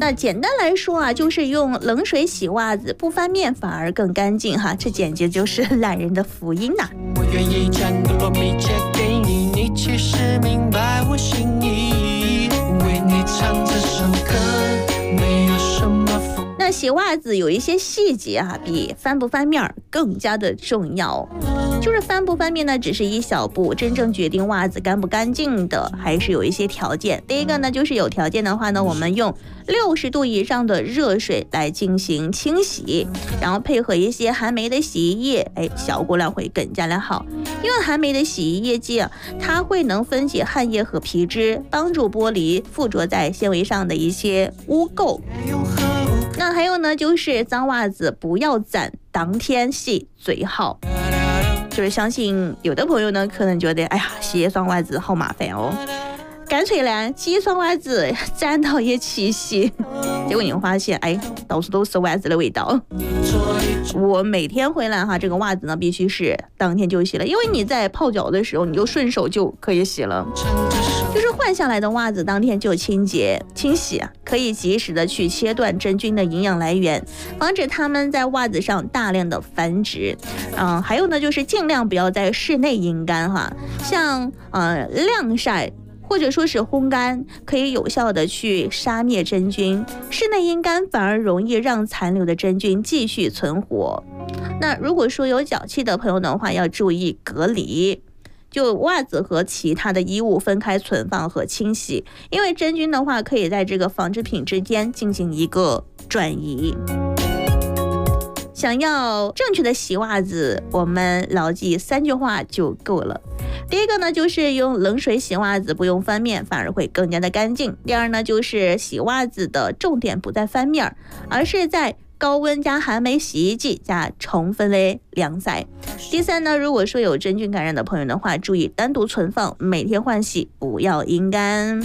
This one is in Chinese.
那简单来说啊，就是用冷水洗袜子，不翻面反而更干净哈，这简直就是懒人的福音呐！ 我愿意将个糯米借给你，你其实明白我心意，为你唱这首歌，没有什么风。 那洗袜子有一些细节啊，比翻不翻面更加的重要。就是翻不翻面呢，只是一小步，真正决定袜子干不干净的，还是有一些条件。第一个呢，就是有条件的话呢，我们用60度以上的热水来进行清洗，然后配合一些含酶的洗衣液，效果量会更加的好。因为含酶的洗衣液剂啊，它会能分解汗液和皮脂，帮助剥离附着在纤维上的一些污垢。那还有呢，就是脏袜子不要攒，当天洗最好。就是相信有的朋友呢，可能觉得哎呀，洗一双袜子好麻烦哦，干脆呢洗一双袜子沾到一起洗。结果你会发现，到处都是袜子的味道。我每天回来哈，这个袜子呢必须是当天就洗了，因为你在泡脚的时候，你就顺手就可以洗了。就是换下来的袜子当天就清洗，可以及时的去切断真菌的营养来源，防止它们在袜子上大量的繁殖。还有呢，就是尽量不要在室内阴干哈，像晾晒或者说是烘干，可以有效的去杀灭真菌。室内阴干反而容易让残留的真菌继续存活。那如果说有脚气的朋友的话，要注意隔离。就袜子和其他的衣物分开存放和清洗，因为真菌的话可以在这个纺织品之间进行一个转移。想要正确的洗袜子，我们牢记3句话就够了。第一个呢，就是用冷水洗袜子，不用翻面，反而会更加的干净。第二呢，就是洗袜子的重点不在翻面，而是在高温加含酶洗衣剂加充分的晾晒。第三呢，如果说有真菌感染的朋友的话，注意单独存放，每天换洗，不要阴干。